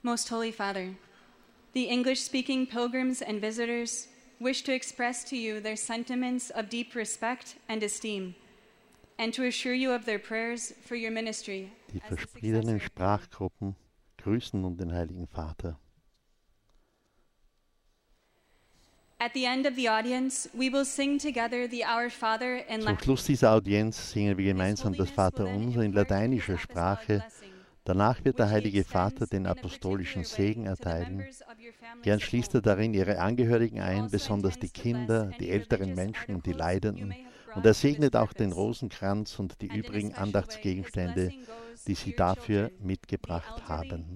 Most Holy Father, the English-speaking pilgrims and visitors wish to express to you their sentiments of deep respect and esteem, and to assure you of their prayers for your ministry. Die verschiedenen Sprachgruppen grüßen nun den Heiligen Vater. At the end of the audience, we will sing together the Our Father in Zum Latin. Schluss dieser Audienz singen wir gemeinsam das Vaterunser in lateinischer Sprache. Danach wird der Heilige Vater den apostolischen Segen erteilen. Gern schließt er darin ihre Angehörigen ein, besonders die Kinder, die älteren Menschen und die Leidenden. Und er segnet auch den Rosenkranz und die übrigen Andachtsgegenstände, die sie dafür mitgebracht haben.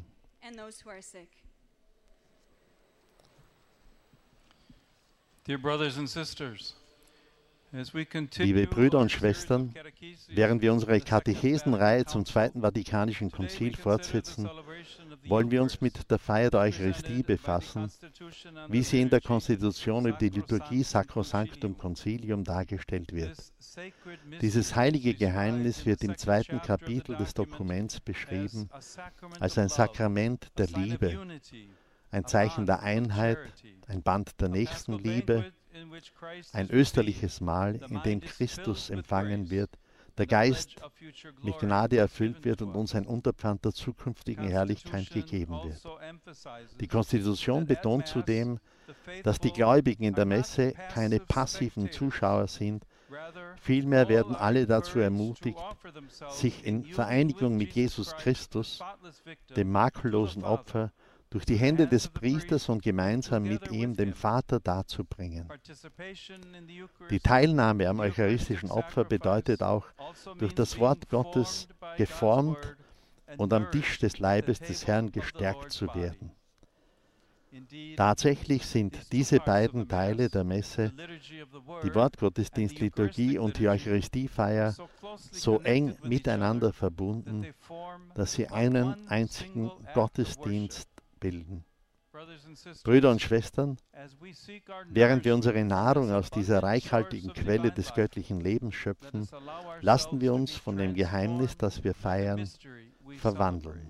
Dear brothers and sisters, as we Liebe continue Brüder our und series Schwestern, of catechesis, während wir unsere Katechesenreihe zum Zweiten Vatikanischen Konzil fortsetzen, wollen wir uns mit der Feier der Eucharistie befassen, wie sie in der Konstitution über die Liturgie Sacrosanctum Concilium dargestellt wird. Dieses heilige Geheimnis wird im zweiten Kapitel des Dokuments beschrieben als ein Sakrament der Liebe, ein Zeichen der Einheit, ein Band der Nächstenliebe, ein österliches Mahl, in dem Christus empfangen wird, der Geist mit Gnade erfüllt wird und uns ein Unterpfand der zukünftigen Herrlichkeit gegeben wird. Die Konstitution betont zudem, dass die Gläubigen in der Messe keine passiven Zuschauer sind, vielmehr werden alle dazu ermutigt, sich in Vereinigung mit Jesus Christus, dem makellosen Opfer, durch die Hände des Priesters und gemeinsam mit ihm dem Vater darzubringen. Die Teilnahme am eucharistischen Opfer bedeutet auch, durch das Wort Gottes geformt und am Tisch des Leibes des Herrn gestärkt zu werden. Tatsächlich sind diese beiden Teile der Messe, die Wortgottesdienstliturgie und die Eucharistiefeier, so eng miteinander verbunden, dass sie einen einzigen Gottesdienst bilden. Brüder und Schwestern, während wir unsere Nahrung aus dieser reichhaltigen Quelle des göttlichen Lebens schöpfen, lassen wir uns von dem Geheimnis, das wir feiern, verwandeln.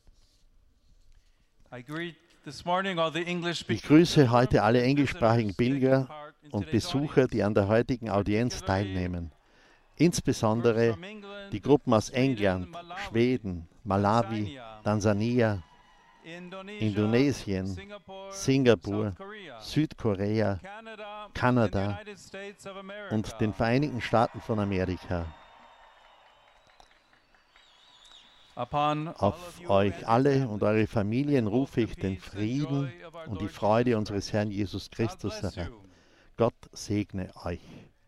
Ich grüße heute alle englischsprachigen Pilger und Besucher, die an der heutigen Audienz teilnehmen. Insbesondere die Gruppen aus England, Schweden, Malawi, Tansania, Indonesien, Singapur, Südkorea, Kanada und den Vereinigten Staaten von Amerika. Auf euch alle und eure Familien rufe ich den Frieden und die Freude unseres Herrn Jesus Christus herab. Gott segne euch.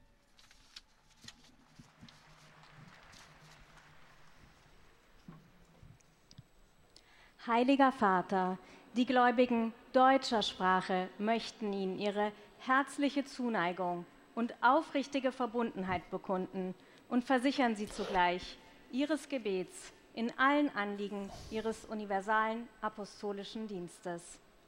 Heiliger Vater, die Gläubigen deutscher Sprache möchten Ihnen ihre herzliche Zuneigung und aufrichtige Verbundenheit bekunden und versichern Sie zugleich Ihres Gebets in allen Anliegen Ihres universalen apostolischen Dienstes.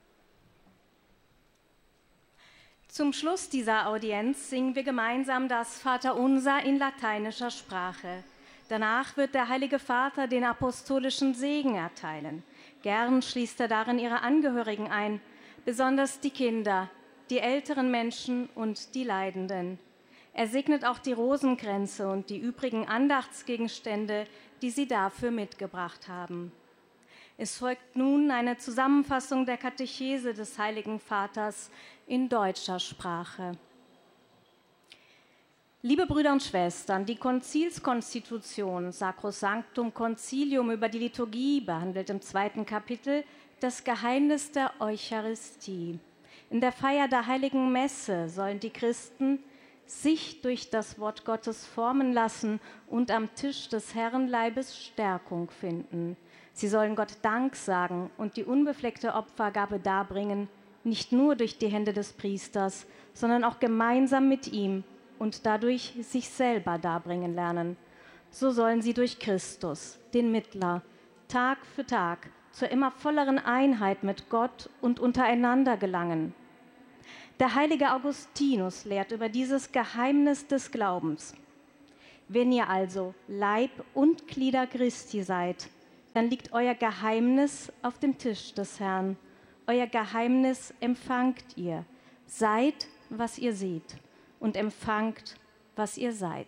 Zum Schluss dieser Audienz singen wir gemeinsam das Vaterunser in lateinischer Sprache. Danach wird der Heilige Vater den apostolischen Segen erteilen. Gern schließt er darin ihre Angehörigen ein, besonders die Kinder, die älteren Menschen und die Leidenden. Er segnet auch die Rosenkränze und die übrigen Andachtsgegenstände, die sie dafür mitgebracht haben. Es folgt nun eine Zusammenfassung der Katechese des Heiligen Vaters in deutscher Sprache. Liebe Brüder und Schwestern, die Konzilskonstitution Sacrosanctum Concilium über die Liturgie behandelt im 2. Kapitel das Geheimnis der Eucharistie. In der Feier der Heiligen Messe sollen die Christen sich durch das Wort Gottes formen lassen und am Tisch des Herrenleibes Stärkung finden. Sie sollen Gott Dank sagen und die unbefleckte Opfergabe darbringen, nicht nur durch die Hände des Priesters, sondern auch gemeinsam mit ihm und dadurch sich selber darbringen lernen. So sollen sie durch Christus, den Mittler, Tag für Tag zur immer volleren Einheit mit Gott und untereinander gelangen. Der heilige Augustinus lehrt über dieses Geheimnis des Glaubens. Wenn ihr also Leib und Glieder Christi seid, dann liegt euer Geheimnis auf dem Tisch des Herrn. Euer Geheimnis empfangt ihr. Seid, was ihr seht, und empfangt, was ihr seid.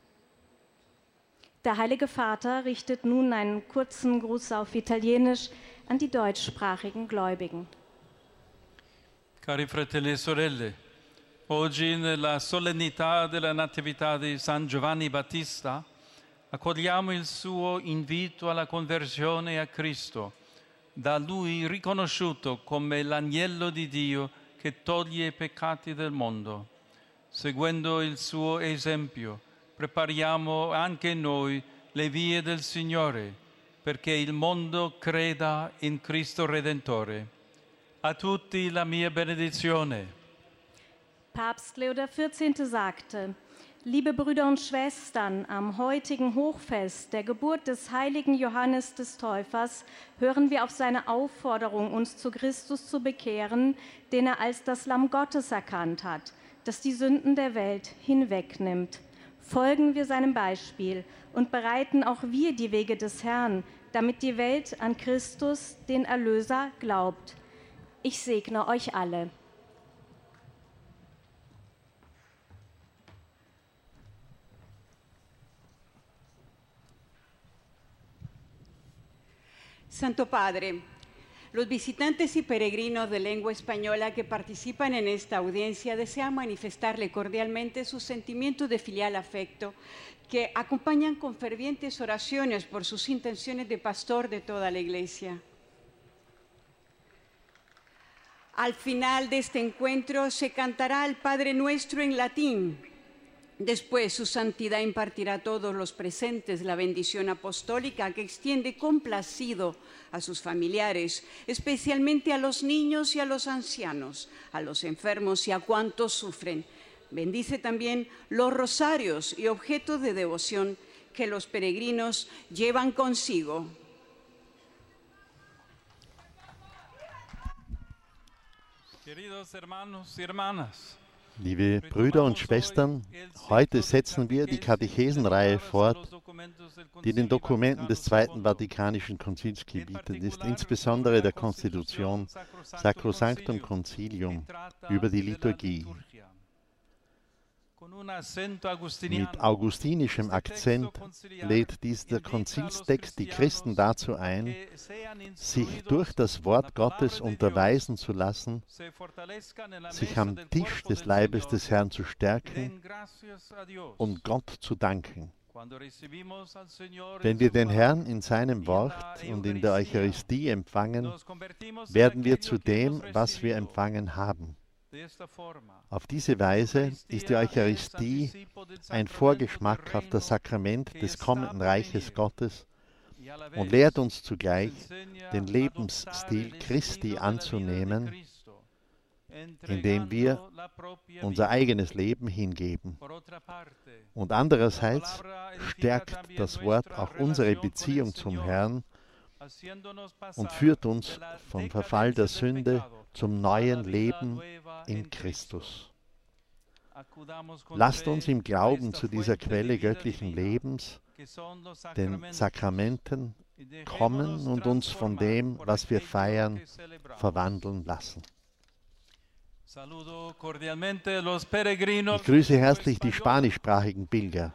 Der Heilige Vater richtet nun einen kurzen Gruß auf Italienisch an die deutschsprachigen Gläubigen. Cari fratelli e sorelle, oggi nella solennità della Natività di San Giovanni Battista accogliamo il suo invito alla conversione a Cristo, da lui riconosciuto come l'agnello di Dio che toglie i peccati del mondo. Seguendo il suo esempio, prepariamo anche noi le vie del Signore, perché il mondo creda in Cristo Redentore. A tutti la mia benedizione. Papst Leo XIV. Sagte: Liebe Brüder und Schwestern, am heutigen Hochfest der Geburt des heiligen Johannes des Täufers hören wir auf seine Aufforderung, uns zu Christus zu bekehren, den er als das Lamm Gottes erkannt hat, das die Sünden der Welt hinwegnimmt. Folgen wir seinem Beispiel und bereiten auch wir die Wege des Herrn, damit die Welt an Christus, den Erlöser, glaubt. Ich segne euch alle. Santo Padre, los visitantes y peregrinos de lengua española que participan en esta audiencia desean manifestarle cordialmente sus sentimientos de filial afecto que acompañan con fervientes oraciones por sus intenciones de pastor de toda la Iglesia. Al final de este encuentro se cantará el Padre Nuestro en latín. Después, su santidad impartirá a todos los presentes la bendición apostólica que extiende complacido a sus familiares, especialmente a los niños y a los ancianos, a los enfermos y a cuantos sufren. Bendice también los rosarios y objetos de devoción que los peregrinos llevan consigo. Queridos hermanos y hermanas, Liebe Brüder und Schwestern, heute setzen wir die Katechesenreihe fort, die den Dokumenten des Zweiten Vatikanischen Konzils gebietet ist, insbesondere der Konstitution Sacrosanctum Concilium über die Liturgie. Mit augustinischem Akzent lädt dieser Konzilstext die Christen dazu ein, sich durch das Wort Gottes unterweisen zu lassen, sich am Tisch des Leibes des Herrn zu stärken und Gott zu danken. Wenn wir den Herrn in seinem Wort und in der Eucharistie empfangen, werden wir zu dem, was wir empfangen haben. Auf diese Weise ist die Eucharistie ein Vorgeschmack auf das Sakrament des kommenden Reiches Gottes und lehrt uns zugleich, den Lebensstil Christi anzunehmen, indem wir unser eigenes Leben hingeben. Und andererseits stärkt das Wort auch unsere Beziehung zum Herrn und führt uns vom Verfall der Sünde zum neuen Leben in Christus. Lasst uns im Glauben zu dieser Quelle göttlichen Lebens, den Sakramenten, kommen und uns von dem, was wir feiern, verwandeln lassen. Ich grüße herzlich die spanischsprachigen Pilger.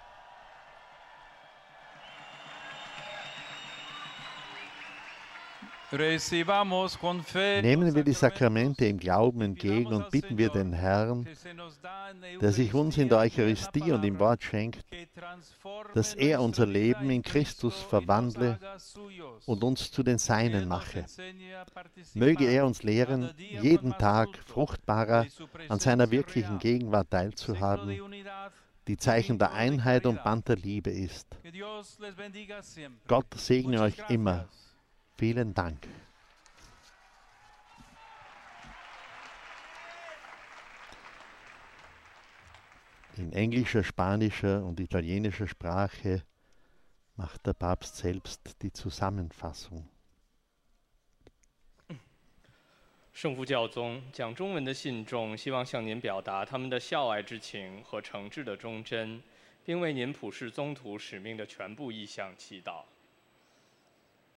Nehmen wir die Sakramente im Glauben entgegen und bitten wir den Herrn, der sich uns in der Eucharistie und im Wort schenkt, dass er unser Leben in Christus verwandle und uns zu den Seinen mache. Möge er uns lehren, jeden Tag fruchtbarer an seiner wirklichen Gegenwart teilzuhaben, die Zeichen der Einheit und Band der Liebe ist. Gott segne euch immer. Vielen Dank. In englischer, spanischer und italienischer Sprache macht der Papst selbst die Zusammenfassung. 圣父教宗讲中文的信众希望向您表达他们的孝爱之情和诚挚的忠贞，并为您普世宗徒使命的全部意向祈祷。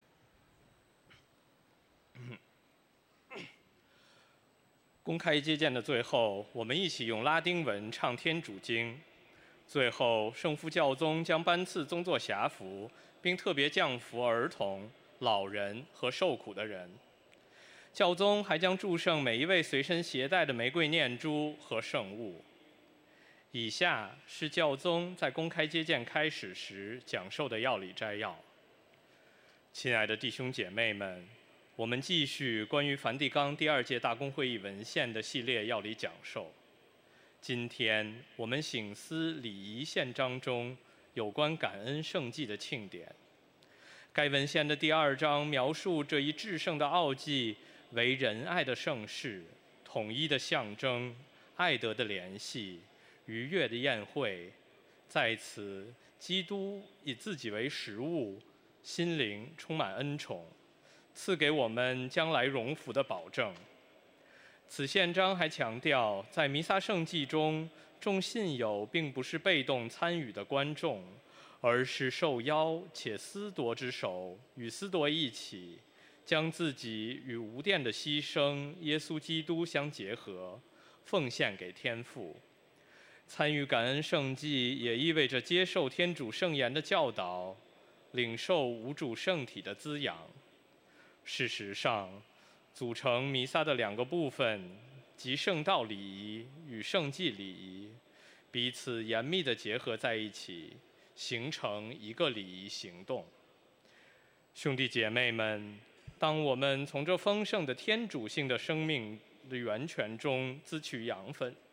公开接见的最后，我们一起用拉丁文唱天主经。最后，圣父教宗将颁赐宗座匣符，并特别降福儿童、老人和受苦的人。教宗还将祝圣每一位随身携带的玫瑰念珠和圣物。以下是教宗在公开接见开始时讲授的要理摘要。亲爱的弟兄姐妹们，我们继续关于梵蒂冈第2届大公会议文献的系列要理讲授。今天我们省思礼仪宪章中有关感恩圣祭的庆典。该文献的第2章描述这一至圣的奥迹为仁爱的盛事、统一的象征、爱德的联系、愉悦的宴会。在此，基督以自己为食物，心灵充满恩宠，赐给我们将来荣福的保证。此宪章还强调，在弥撒圣祭中，众信友并不是被动参与的观众，而是受邀且司铎之手，与司铎一起，将自己与无玷的牺牲耶稣基督相结合，奉献给天父。参与感恩圣祭也意味着接受天主圣言的教导，领受无主圣体的滋养。事实上，组成弥撒的2个部分，即圣道礼仪与圣祭礼仪，彼此严密地结合在一起，形成一个礼仪行动。兄弟姐妹们，当我们从这丰盛的天主性的生命的源泉中汲取养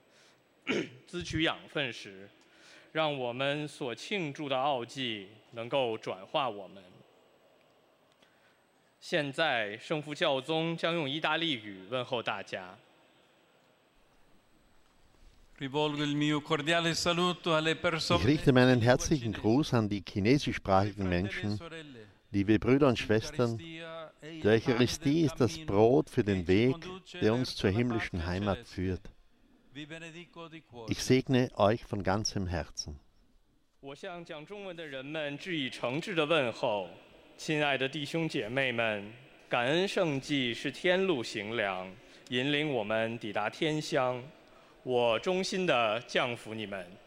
分时，让我们所庆祝的奥迹能够转化我们。现在，圣父教宗将用意大利语问候大家。 Ich richte meinen herzlichen Gruß an die chinesischsprachigen Menschen. Liebe Brüder und Schwestern, die Eucharistie ist das Brot für den Weg, der uns zur himmlischen Heimat führt. Ich segne euch von ganzem Herzen. 我向讲中文的人们致以诚挚的问候。亲爱的弟兄姐妹们，感恩圣祭是天路行粮，引领我们抵达天乡。我衷心地降福你们。